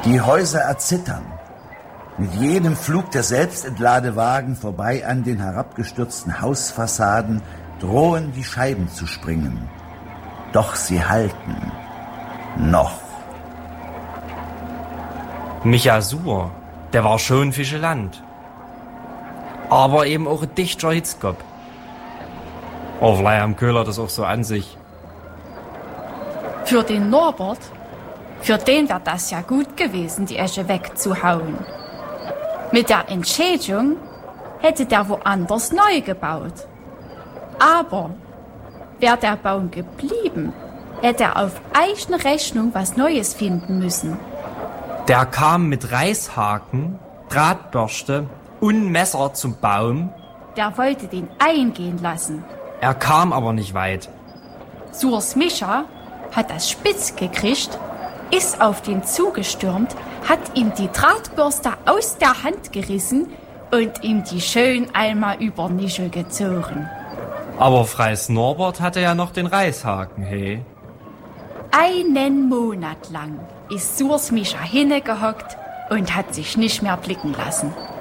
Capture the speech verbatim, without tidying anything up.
Die Häuser erzittern. Mit jedem Flug der Selbstentladewagen vorbei an den herabgestürzten Hausfassaden drohen die Scheiben zu springen. Doch sie halten. Noch. Micha Suhr, der war schon Fischeland. Aber eben auch ein dichter Hitzkopf. Oh, vielleicht haben Köhler das auch so an sich. Für den Norbert, für den wäre das ja gut gewesen, die Esche wegzuhauen. Mit der Entschädigung hätte der woanders neu gebaut. Aber wäre der Baum geblieben, hätte er auf eigene Rechnung was Neues finden müssen. Der kam mit Reishaken, Drahtbürste und Messer zum Baum. Der wollte den eingehen lassen. Er kam aber nicht weit. Suhrs Micha hat das spitz gekriegt, ist auf den zugestürmt, hat ihm die Drahtbürste aus der Hand gerissen und ihm die schön einmal über Nischel gezogen. Aber Freis Norbert hatte ja noch den Reishaken, hey. Einen Monat lang ist Suhrs Micha hingehockt und hat sich nicht mehr blicken lassen.